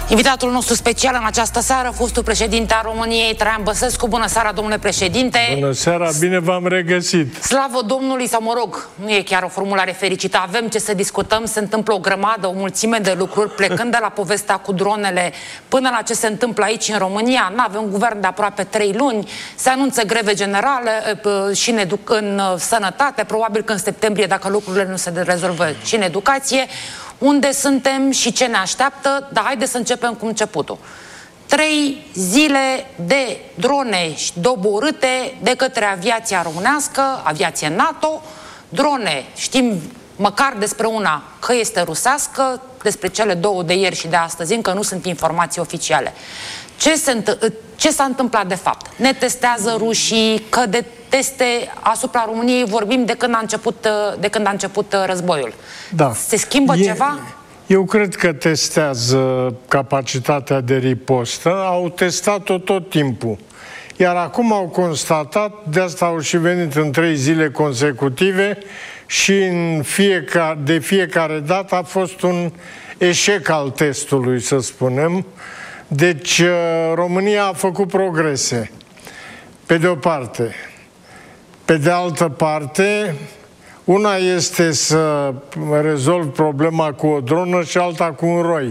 Invitatul nostru special în această seară, fostul președinte al României, Traian Băsescu. Bună seara, domnule președinte! Bună seara, bine v-am regăsit! Slavă Domnului, sau mă rog, nu e chiar o formulare fericită, avem ce să discutăm, se întâmplă o grămadă, o mulțime de lucruri, plecând de la povestea cu dronele până la ce se întâmplă aici în România. Nu avem guvern de aproape 3 luni, se anunță greve generale și în sănătate, probabil că în septembrie, dacă lucrurile nu se rezolvă, și în educație. Unde suntem și ce ne așteaptă? Dar haideți să începem cu începutul. 3 zile de drone doborâte de către aviația românească, aviație NATO. Drone, știm măcar despre una că este rusească, despre cele 2 de ieri și de astăzi încă nu sunt informații oficiale. Ce s-a întâmplat de fapt? Ne testează rușii, că de teste asupra României vorbim de când a început războiul. Da. Se schimbă ceva? Eu cred că testează capacitatea de ripostă, au testat-o tot timpul. Iar acum au constatat, de asta au și venit în 3 zile consecutive și de fiecare dată a fost un eșec al testului, să spunem. Deci România a făcut progrese, pe de o parte. Pe de altă parte, una este să rezolvi problema cu o dronă și alta cu un roi.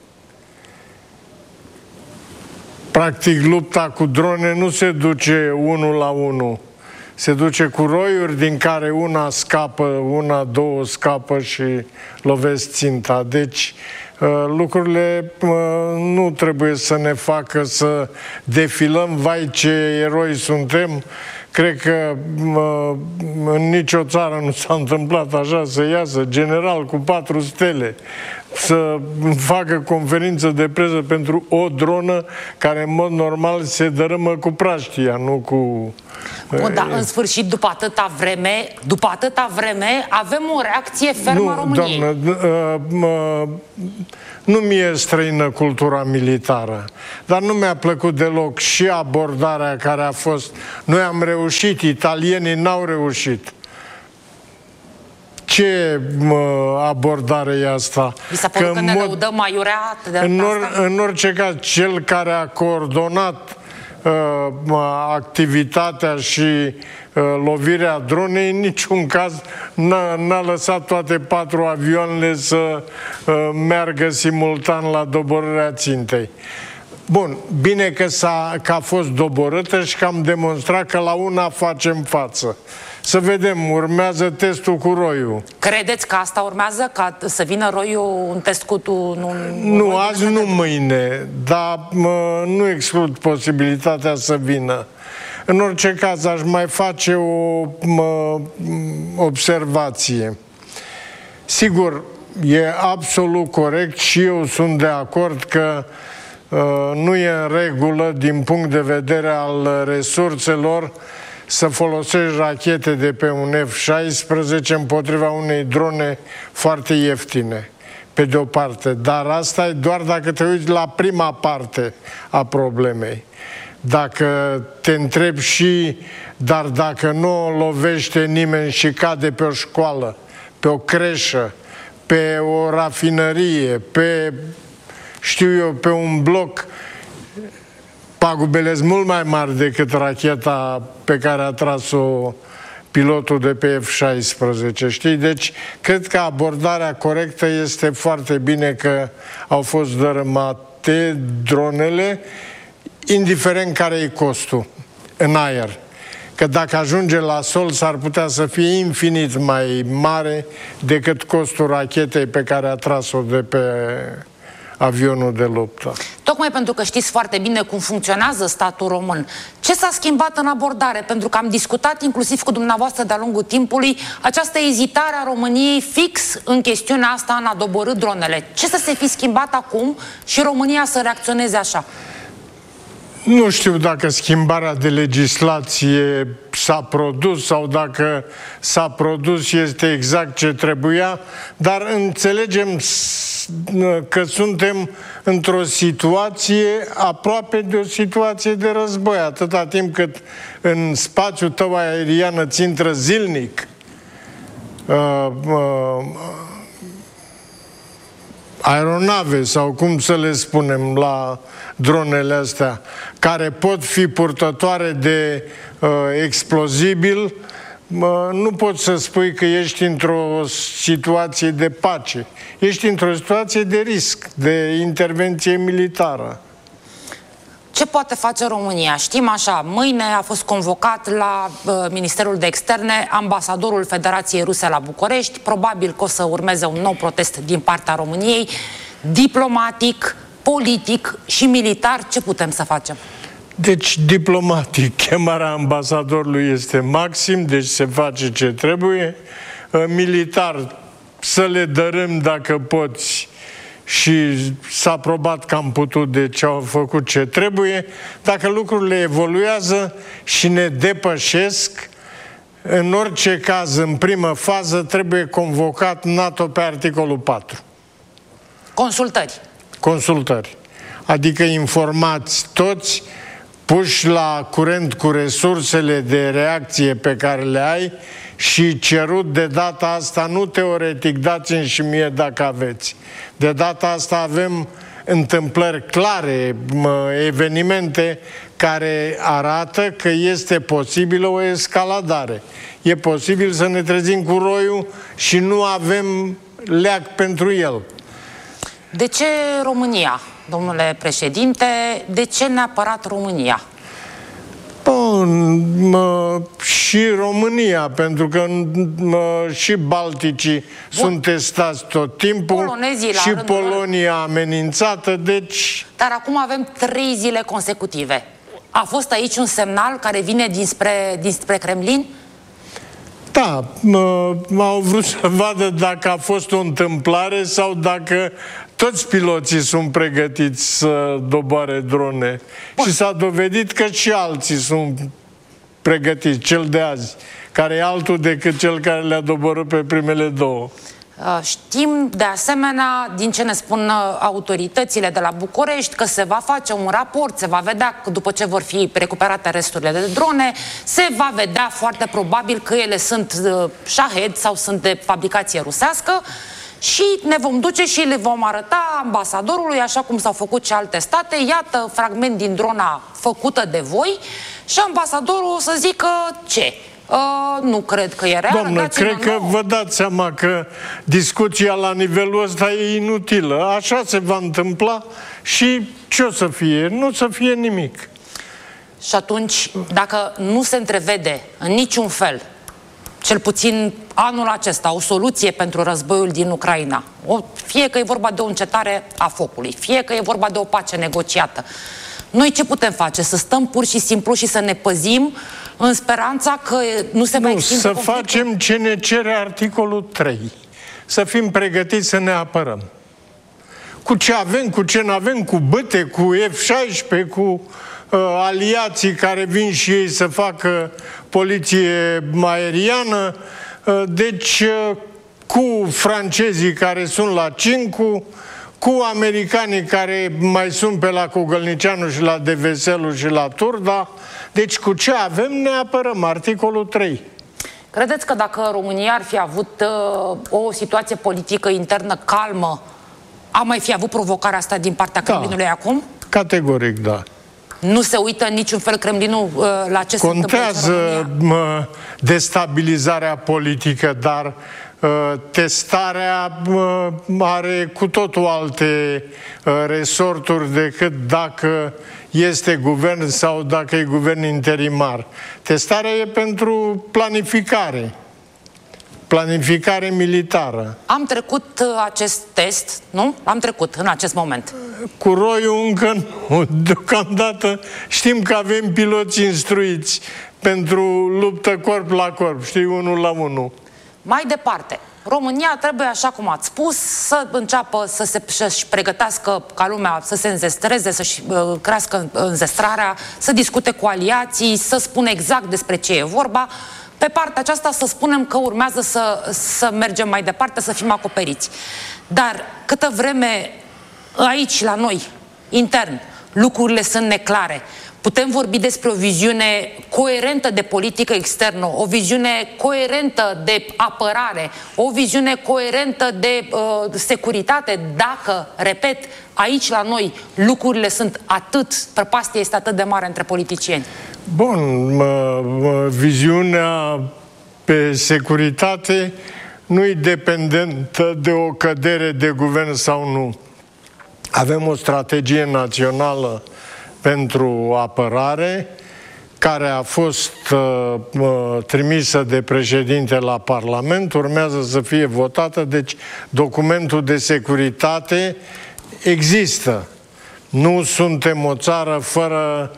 Practic, lupta cu drone nu se duce 1 la 1. Se duce cu roiuri din care una scapă, una, 2 scapă și lovesc ținta. Deci, lucrurile nu trebuie să ne facă să defilăm, vai ce eroi suntem. Cred că în nicio țară nu s-a întâmplat așa, să iasă general cu 4 stele, să facă conferință de presă pentru o dronă care în mod normal se dărâmă cu praștia, nu cu... Bun, dar în sfârșit, după atâta vreme, avem o reacție fermă a României. Doamnă, nu mi-e străină cultura militară, dar nu mi-a plăcut deloc și abordarea care a fost. Noi am reușit, italienii n-au reușit. Ce abordare e asta? Vi s-a părut că ne lăudăm aiurea de asta? În orice caz, cel care a coordonat activitatea și lovirea dronei, în niciun caz n-a lăsat toate 4 avioanele să meargă simultan la doborârea țintei. Bun, bine că a fost doborâtă și că am demonstrat că la una facem față. Să vedem, urmează testul cu roiul. Credeți că asta urmează? Ca să vină roiul, un test cu tu? Nu, azi, nu mâine, dar nu exclud posibilitatea să vină. În orice caz, aș mai face o observație. Sigur, e absolut corect și eu sunt de acord că nu e în regulă din punct de vedere al resurselor să folosești rachete de pe un F-16 împotriva unei drone foarte ieftine, pe de o parte. Dar asta e doar dacă te uiți la prima parte a problemei. Dacă te întrebi dar dacă nu o lovește nimeni și cade pe o școală, pe o creșă, pe o rafinărie, pe un bloc, pagubele sunt mult mai mari decât racheta pe care a tras-o pilotul de pe F-16, știi? Deci, cred că abordarea corectă este foarte bine că au fost dărâmate dronele, indiferent care e costul în aer. Că dacă ajunge la sol, s-ar putea să fie infinit mai mare decât costul rachetei pe care a tras-o de pe avionul de luptă. Tocmai pentru că știți foarte bine cum funcționează statul român. Ce s-a schimbat în abordare? Pentru că am discutat inclusiv cu dumneavoastră de-a lungul timpului această ezitare a României fix în chestiunea asta în a doborî dronele. Ce să se fi schimbat acum și România să reacționeze așa? Nu știu dacă schimbarea de legislație s-a produs sau dacă s-a produs este exact ce trebuia, dar înțelegem că suntem într-o situație aproape de o situație de război, atâta timp cât în spațiul tău aerian îți intră zilnic aeronave sau cum să le spunem la dronele astea, care pot fi purtătoare de explozibil, nu poți să spui că ești într-o situație de pace. Ești într-o situație de risc, de intervenție militară. Ce poate face România? Știm așa, mâine a fost convocat la Ministerul de Externe ambasadorul Federației Ruse la București. Probabil că o să urmeze un nou protest din partea României. Diplomatic, politic și militar, ce putem să facem? Deci, diplomatic, chemarea ambasadorului este maxim, deci se face ce trebuie. Militar, să le dărâm dacă poți, și s-a probat că am putut, deci au făcut ce trebuie. Dacă lucrurile evoluează și ne depășesc, în orice caz, în primă fază, trebuie convocat NATO pe articolul 4. Consultări. Consultări. Adică informați toți, puși la curent cu resursele de reacție pe care le ai și cerut de data asta, nu teoretic, dați-mi și mie dacă aveți. De data asta avem întâmplări clare, evenimente care arată că este posibilă o escaladare. E posibil să ne trezim cu roiul și nu avem leac pentru el. De ce România, domnule președinte? De ce neapărat România? Bun, și România, pentru că și Balticii sunt testați tot timpul, și Polonia amenințată, deci... Dar acum avem 3 zile consecutive. A fost aici un semnal care vine dinspre Kremlin? Da, au vrut să vadă dacă a fost o întâmplare sau dacă toți piloții sunt pregătiți să doboare drone. Bun. Și s-a dovedit că și alții sunt pregătiți, cel de azi, care e altul decât cel care le-a doborât pe primele 2. Știm, de asemenea, din ce ne spun autoritățile de la București, că se va face un raport, se va vedea că după ce vor fi recuperate resturile de drone, se va vedea foarte probabil că ele sunt Shahed sau sunt de fabricație rusească și ne vom duce și le vom arăta ambasadorului, așa cum s-au făcut și alte state, iată fragment din drona făcută de voi și ambasadorul o să zică ce? Nu cred că e real. Doamnă, cred că vă dați seama că discuția la nivelul ăsta e inutilă. Așa se va întâmpla și ce o să fie? Nu o să fie nimic. Și atunci, dacă nu se întrevede în niciun fel, cel puțin anul acesta, o soluție pentru războiul din Ucraina, fie că e vorba de o încetare a focului, fie că e vorba de o pace negociată, noi ce putem face? Să stăm pur și simplu și să ne păzim în speranța că nu se mai extinde conflictul? Să facem ce ne cere articolul 3. Să fim pregătiți să ne apărăm. Cu ce avem, cu ce nu avem, cu băte, cu F-16, cu aliații care vin și ei să facă poliție aeriană, deci cu francezii care sunt la Cincu, cu americanii care mai sunt pe la Cogălnicianu și la Deveselu și la Turda. Deci cu ce avem ne apărăm, articolul 3. Credeți că dacă România ar fi avut o situație politică internă calmă, a mai fi avut provocarea asta din partea Kremlinului acum? Categoric, da. Nu se uită în niciun fel Kremlinul la ce se întâmplă în România? Contează destabilizarea politică, dar testarea are cu totul alte resorturi decât dacă este guvern sau dacă e guvern interimar. Testarea e pentru planificare. Planificare militară. Am trecut acest test, nu? Am trecut în acest moment. Cu roiul încă nu. Deocamdată știm că avem piloți instruiți pentru luptă corp la corp, știi, 1 la 1. Mai departe, România trebuie, așa cum ați spus, să înceapă să-și pregătească ca lumea să se înzestreze, să-și crească înzestrarea, să discute cu aliații, să spună exact despre ce e vorba. Pe partea aceasta să spunem că urmează să mergem mai departe, să fim acoperiți. Dar câtă vreme aici, la noi, intern, lucrurile sunt neclare, Putem vorbi despre o viziune coerentă de politică externă, o viziune coerentă de apărare, o viziune coerentă de securitate, dacă, repet, aici la noi lucrurile sunt atât, prăpastia este atât de mare între politicieni? Bun, viziunea pe securitate nu e dependentă de o cădere de guvern sau nu. Avem o strategie națională pentru apărare, care a fost trimisă de președinte la Parlament, urmează să fie votată, deci documentul de securitate există. Nu suntem o țară fără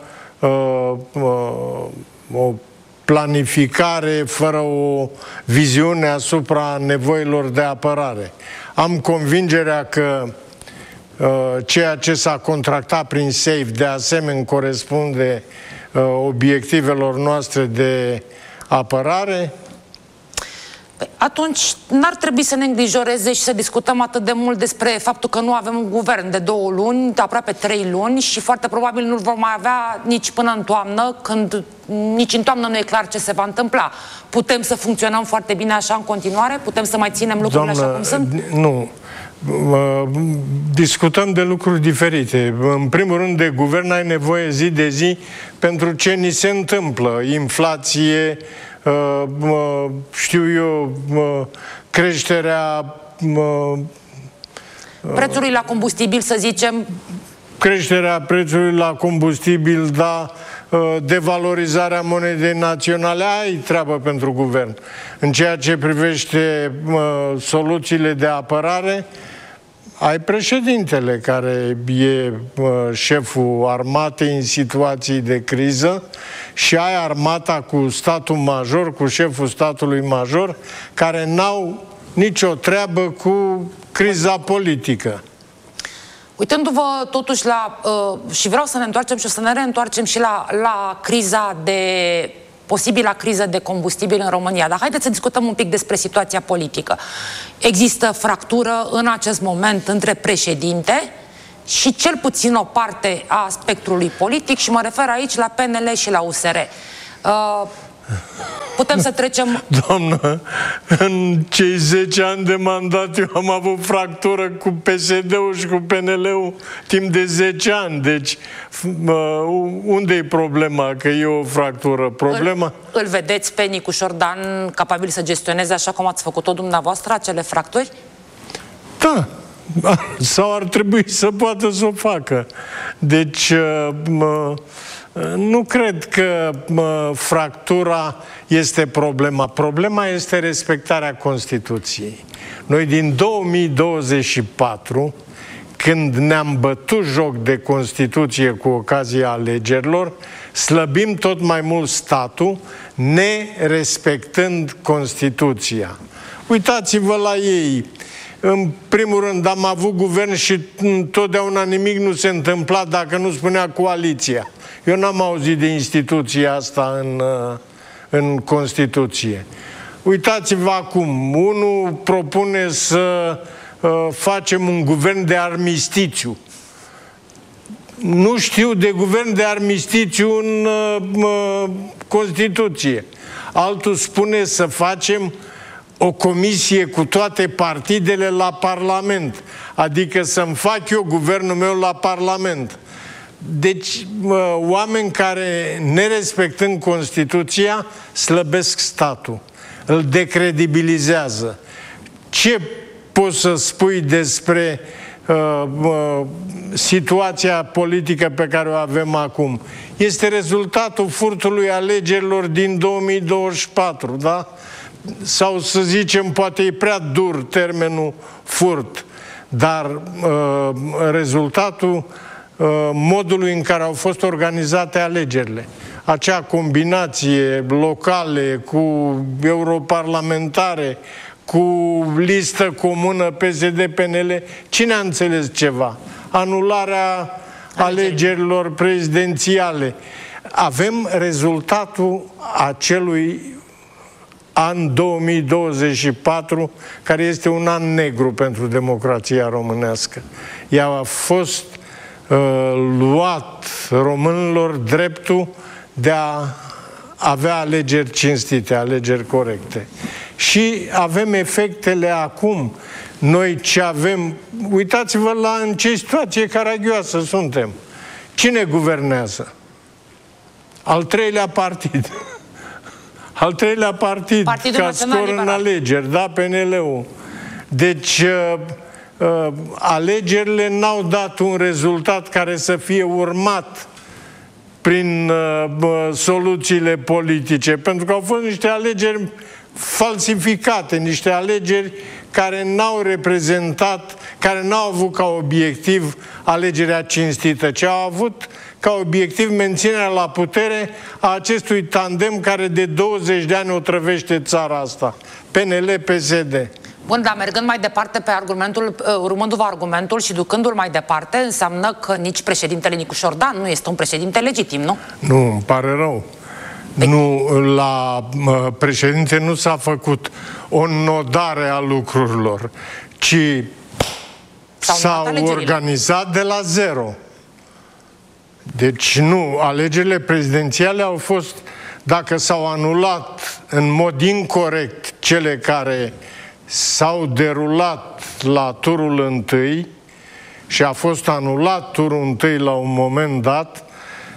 o planificare, fără o viziune asupra nevoilor de apărare. Am convingerea că ceea ce s-a contractat prin SAFE de asemenea corespunde obiectivelor noastre de apărare? Atunci n-ar trebui să ne îngrijoreze și să discutăm atât de mult despre faptul că nu avem un guvern de 2 luni, de aproape 3 luni și foarte probabil nu vom mai avea nici până în toamnă, când nici în toamnă nu e clar ce se va întâmpla. Putem să funcționăm foarte bine așa în continuare? Putem să mai ținem lucrurile așa cum sunt? Nu. Discutăm de lucruri diferite. În primul rând, de guvern ai nevoie zi de zi pentru ce ni se întâmplă. Inflație, știu eu, creșterea prețului la combustibil, să zicem. Creșterea prețului la combustibil, da, devalorizarea monedei naționale, ai treabă pentru guvern. În ceea ce privește soluțiile de apărare, ai președintele care e șeful armatei în situații de criză și ai armata cu statul major, cu șeful statului major, care n-au nicio treabă cu criza politică. Uitându-vă totuși la, și vreau să ne întoarcem și o să ne reîntoarcem și la criza de, posibila criză de combustibil în România. Dar haideți să discutăm un pic despre situația politică. Există fractură în acest moment între președinte și cel puțin o parte a spectrului politic și mă refer aici la PNL și la USR. Putem să trecem... Doamnă, în cei 10 ani de mandat eu am avut fractură cu PSD-ul și cu PNL-ul timp de 10 ani. Deci, unde e problema? Că e o fractură. Problema... Îl vedeți pe Nicu Șordan capabil să gestioneze așa cum ați făcut-o dumneavoastră, acele fracturi? Da. Sau ar trebui să poată să o facă. Deci... nu cred că fractura este problema. Problema este respectarea Constituției. Noi din 2024, când ne-am bătut joc de Constituție cu ocazia alegerilor, slăbim tot mai mult statul, nerespectând Constituția. Uitați-vă la ei. În primul rând, am avut guvern și întotdeauna nimic nu se întâmpla dacă nu spunea coaliția. Eu n-am auzit de instituția asta în Constituție. Uitați-vă acum, unul propune să facem un guvern de armistițiu. Nu știu de guvern de armistițiu în Constituție. Altul spune să facem o comisie cu toate partidele la Parlament. Adică să-mi fac eu guvernul meu la Parlament. Deci, oameni care, nerespectând Constituția, slăbesc statul, îl decredibilizează. Ce poți să spui despre situația politică pe care o avem acum? Este rezultatul furtului alegerilor din 2024, da? Sau să zicem, poate e prea dur termenul furt, dar rezultatul modului în care au fost organizate alegerile. Acea combinație locale cu europarlamentare, cu listă comună PSD-PNL, cine a înțeles ceva? Anularea alegerilor prezidențiale. Avem rezultatul acelui an 2024, care este un an negru pentru democrația românească. Ea a fost luat românilor dreptul de a avea alegeri cinstite, alegeri corecte. Și avem efectele acum. Noi ce avem... Uitați-vă în ce situație caragioasă suntem. Cine guvernează? Al treilea partid. Al treilea partid ca scor în alegeri, da, PNL-ul. Deci, alegerile n-au dat un rezultat care să fie urmat prin soluțiile politice, pentru că au fost niște alegeri falsificate, niște alegeri care n-au reprezentat, care n-au avut ca obiectiv alegerea cinstită, ci au avut ca obiectiv menținerea la putere a acestui tandem care de 20 de ani otrăvește țara asta, PNL-PSD. Bun, dar mergând mai departe pe argumentul, urmându-vă argumentul și ducându-l mai departe, înseamnă că nici președintele Nicu Șordan nu este un președinte legitim, nu? Nu, îmi pare rău. Nu, la președinte nu s-a făcut o nodare a lucrurilor, ci s-a organizat de la zero. Deci nu, alegerile prezidențiale au fost, dacă s-au anulat în mod incorect cele care s-au derulat la turul întâi și a fost anulat turul întâi la un moment dat,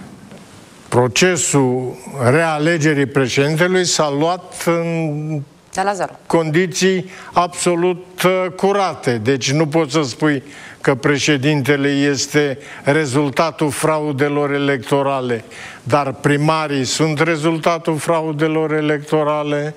procesul realegerii președintelui s-a luat în de la zero. Condiții absolut curate. Deci nu poți să spui că președintele este rezultatul fraudelor electorale, dar primarii sunt rezultatul fraudelor electorale,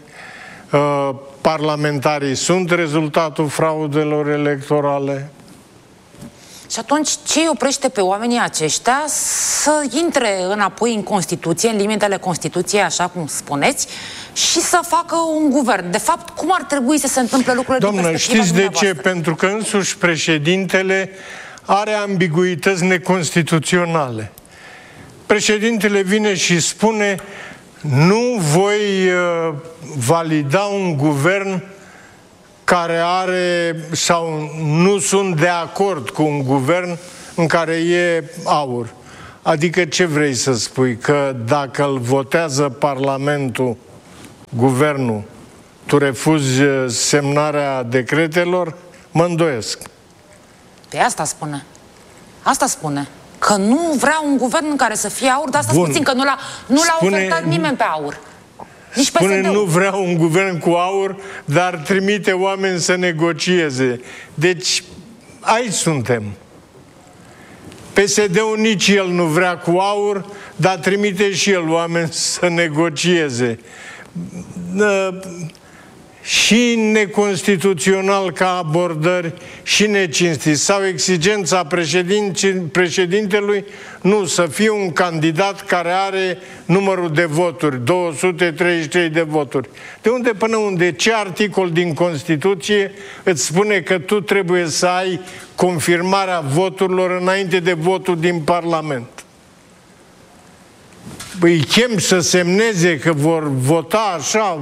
parlamentarii sunt rezultatul fraudelor electorale. Și atunci ce îi oprește pe oamenii aceștia să intre înapoi în Constituție, în limitele Constituției, așa cum spuneți, și să facă un guvern? De fapt, cum ar trebui să se întâmple lucrurile? Doamnă, știți de ce? Pentru că însuși președintele are ambiguități neconstituționale. Președintele vine și spune: nu voi valida un guvern care are, sau nu sunt de acord cu un guvern în care e aur. Adică ce vrei să spui? Că dacă îl votează Parlamentul, guvernul, tu refuzi semnarea decretelor? Mă îndoiesc. Pe asta spune. Asta spune. Că nu vrea un guvern în care să fie aur, dar asta puțin, că nu l-a ofertat nimeni pe aur. Spune, nu vrea un guvern cu aur, dar trimite oameni să negocieze. Deci, aici suntem. PSD-ul nici el nu vrea cu aur, dar trimite și el oameni să negocieze. Și neconstituțional ca abordări și necinstit. Sau exigența președintelui, nu, să fie un candidat care are numărul de voturi, 233 de voturi. De unde până unde? Ce articol din Constituție îți spune că tu trebuie să ai confirmarea voturilor înainte de votul din Parlament? Îi chem să semneze că vor vota așa.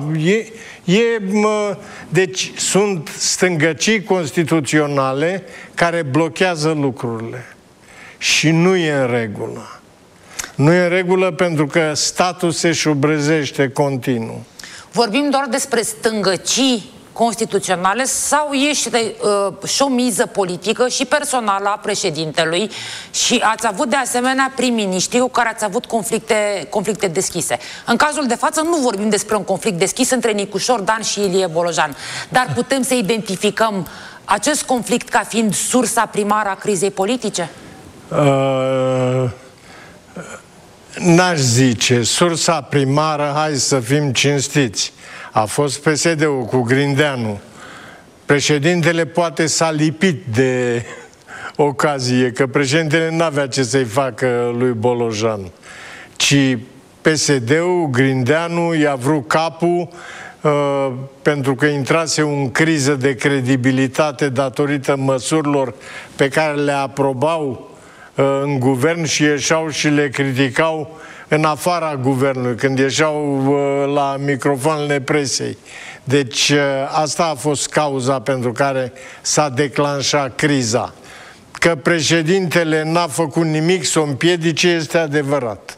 Deci sunt stângăcii constituționale care blochează lucrurile. Și nu e în regulă. Nu e în regulă pentru că statul se șubrezește continuu. Vorbim doar despre stângăcii constituționale sau este și o miză politică și personală a președintelui și ați avut de asemenea prim-miniștri cu care ați avut conflicte deschise. În cazul de față nu vorbim despre un conflict deschis între Nicu Șordan și Ilie Bolojan, dar putem să identificăm acest conflict ca fiind sursa primară a crizei politice? N-aș zice. Sursa primară, hai să fim cinstiți, a fost PSD-ul cu Grindeanu. Președintele poate s-a lipit de ocazie, că președintele n-avea ce să-i facă lui Bolojan, ci PSD-ul, Grindeanu, i-a vrut capul pentru că intrase în criză de credibilitate datorită măsurilor pe care le aprobau în guvern și ieșeau și le criticau în afara guvernului, când ieșeau la microfoanele presei. Deci asta a fost cauza pentru care s-a declanșat criza. că președintele n-a făcut nimic să o împiedice este adevărat.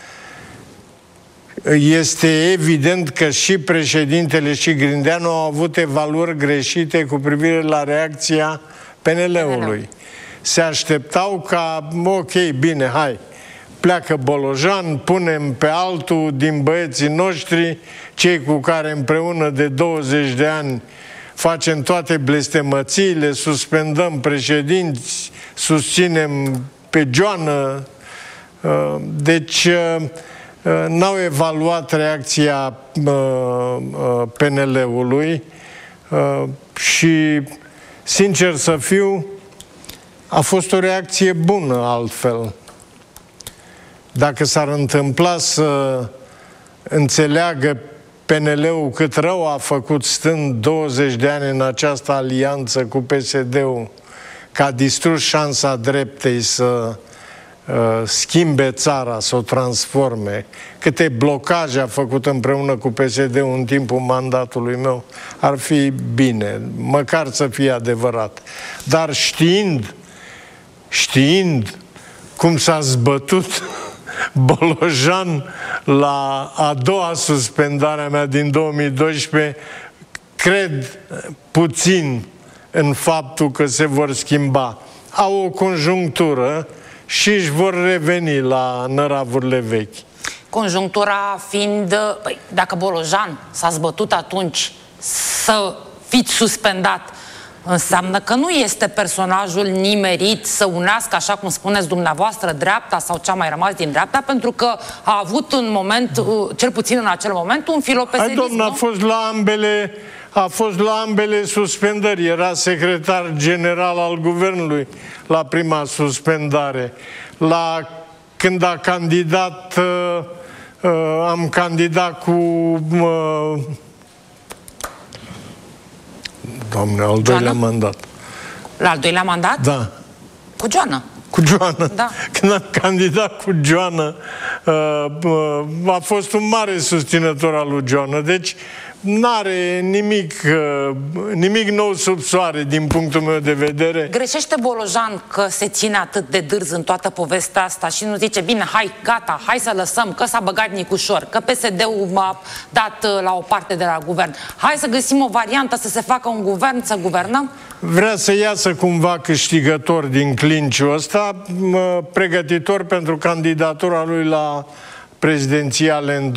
Este evident că și președintele și Grindeanu au avut evaluări greșite cu privire la reacția PNL-ului. Se așteptau ca, ok, bine, hai, pleacă Bolojan, punem pe altul din băieții noștri, cei cu care împreună de 20 de ani facem toate blestemățiile, suspendăm președinți, susținem pe Joană. Deci n-au evaluat reacția PNL-ului și, sincer să fiu, a fost o reacție bună altfel. Dacă s-ar întâmpla să înțeleagă PNL-ul cât rău a făcut stând 20 de ani în această alianță cu PSD-ul, că a distrus șansa dreptei să schimbe țara, să o transforme, câte blocaje a făcut împreună cu PSD-ul în timpul mandatului meu, ar fi bine, măcar să fie adevărat. Dar știind cum s-a zbătut Bolojan la a doua suspendare a mea din 2012, cred puțin în faptul că se vor schimba. Au o conjunctură și își vor reveni la năravurile vechi. Conjunctura fiind, dacă Bolojan s-a zbătut atunci să fiți suspendat, înseamnă că nu este personajul nimerit să unească, așa cum spuneți dumneavoastră, dreapta sau ce a mai rămas din dreapta, pentru că a avut un moment, cel puțin în acel moment, un filopeserism. Hai, domnule, a fost la ambele suspendări. Era secretar general al guvernului la prima suspendare. Când a candidat, am candidat cu... Doamne, al doilea mandat. La al doilea mandat? Da. Cu Joană. Cu Joană. Da. Când am candidat cu Joană, a fost un mare susținător al lui Joană. Deci n-are nimic nou sub soare din punctul meu de vedere. Greșește Bolojan că se ține atât de dârz în toată povestea asta și nu zice, bine, hai, gata, hai să lăsăm, că s-a băgat Nicușor, că PSD-ul m-a dat la o parte de la guvern. Hai să găsim o variantă să se facă un guvern, să guvernăm? Vrea să iasă cumva câștigător din clinciul ăsta, pregătitor pentru candidatura lui la prezidențiale în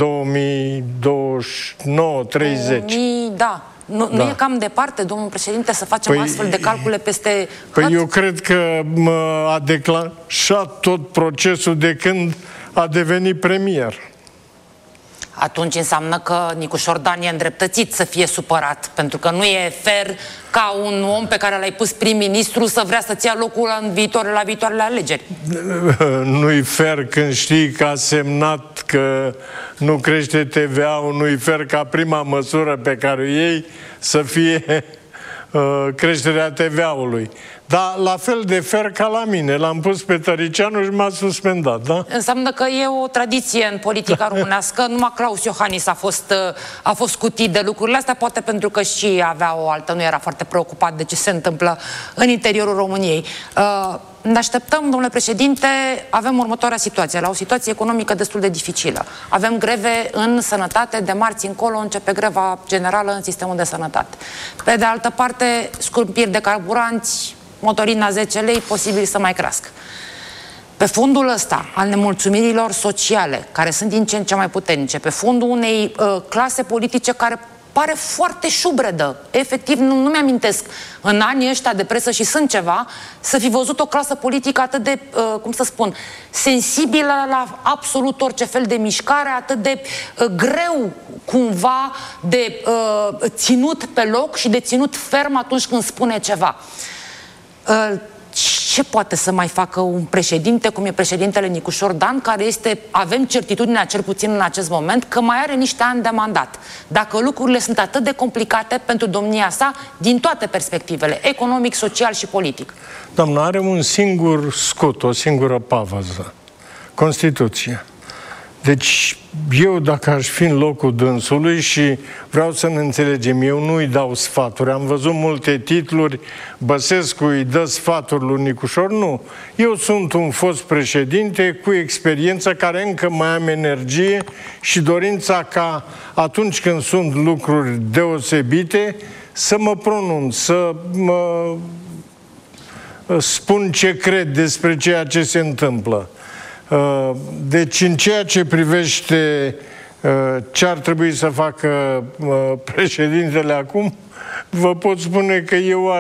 2029-30. Da. Nu e cam departe, domnul președinte, să facem astfel de calcule peste hăt? Eu cred că a declanșat tot procesul de când a devenit premier. Atunci înseamnă că Nicușor Dan e îndreptățit să fie supărat, pentru că nu e fair ca un om pe care l-ai pus prim-ministru să vrea să-ți ia locul la viitoarele alegeri. Nu-i fair când știi că a semnat că nu crește TVA-ul, nu-i fair ca prima măsură pe care o iei să fie creșterea TVA-ului. Dar la fel de fer ca la mine. L-am pus pe Tăricianu și m-a suspendat, da? Înseamnă că e o tradiție în politica românească. Numai Claus Iohannis a fost cutit de lucrurile astea, poate pentru că și avea o altă, nu era foarte preocupat de ce se întâmplă în interiorul României. Ne așteptăm, domnule președinte, avem următoarea situație, la o situație economică destul de dificilă. Avem greve în sănătate, de marți încolo începe greva generală în sistemul de sănătate. Pe de altă parte, scumpiri de carburanți, motorina 10 lei, posibil să mai crească. Pe fondul ăsta al nemulțumirilor sociale, care sunt din ce în ce mai puternice, pe fondul unei clase politice care pare foarte șubredă, efectiv, nu mi-amintesc în anii ăștia de presă și sunt ceva, să fi văzut o clasă politică atât de, cum să spun, sensibilă la absolut orice fel de mișcare, atât de greu cumva de ținut pe loc și de ținut ferm atunci când spune ceva. Ce poate să mai facă un președinte, cum e președintele Nicușor Dan, care este, avem certitudinea, cel puțin în acest moment, că mai are niște ani de mandat? Dacă lucrurile sunt atât de complicate pentru domnia sa, din toate perspectivele, economic, social și politic. Doamna, are un singur scut, o singură pavăză. Constituția. Deci, eu dacă aș fi în locul dânsului și vreau să ne înțelegem, eu nu îi dau sfaturi. Am văzut multe titluri, Băsescu îi dă sfaturi lui Nicușor. Nu. Eu sunt un fost președinte cu experiență care încă mai am energie și dorința ca atunci când sunt lucruri deosebite să mă pronunț, să mă spun ce cred despre ceea ce se întâmplă. Deci, în ceea ce privește ce ar trebui să facă președintele acum, vă pot spune că eu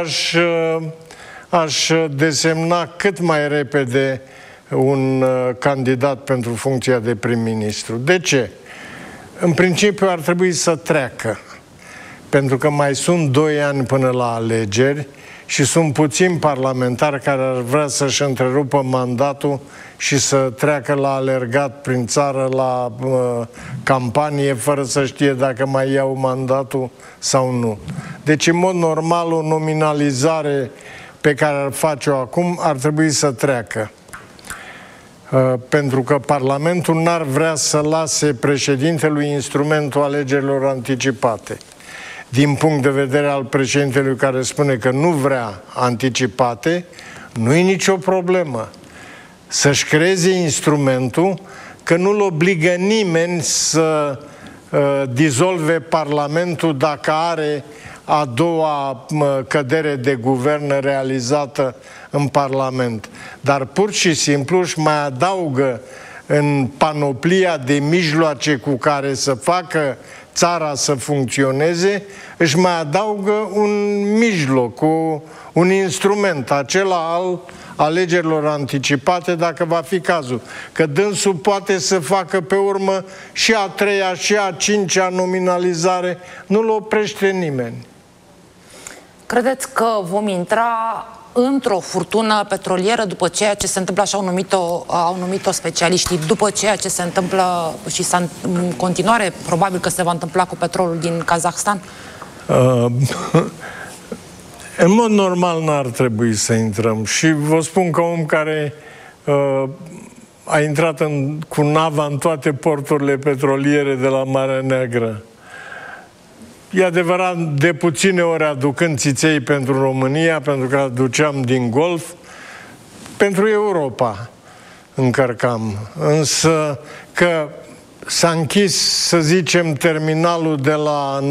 aș desemna cât mai repede un candidat pentru funcția de prim-ministru. De ce? În principiu ar trebui să treacă, pentru că mai sunt 2 ani până la alegeri și sunt puțini parlamentari care ar vrea să-și întrerupă mandatul și să treacă la alergat prin țară, la campanie, fără să știe dacă mai iau mandatul sau nu. Deci, în mod normal, o nominalizare pe care ar face-o acum ar trebui să treacă. Pentru că Parlamentul n-ar vrea să lase președintelui instrumentul alegerilor anticipate. Din punct de vedere al președintelui care spune că nu vrea anticipate, nu e nicio problemă să-și creeze instrumentul, că nu-l obligă nimeni să dizolve Parlamentul dacă are a doua cădere de guvern realizată în Parlament. Dar pur și simplu își mai adaugă în panoplia de mijloace cu care să facă țara să funcționeze, își mai adaugă un mijloc, un instrument, acela al alegerilor anticipate, dacă va fi cazul. Că dânsul poate să facă pe urmă și a 3-a și a 5-a nominalizare. Nu-l oprește nimeni. Credeți că vom intra într-o furtună petrolieră după ceea ce se întâmplă, așa au numit-o specialiștii, după ceea ce se întâmplă și în continuare probabil că se va întâmpla cu petrolul din Kazahstan? În mod normal n-ar trebui să intrăm și vă spun ca om care a intrat cu nava în toate porturile petroliere de la Marea Neagră. E adevărat, de puține ori aducând țiței pentru România, pentru că aduceam din Golf, pentru Europa încărcam. Însă că s-a închis, să zicem, terminalul de la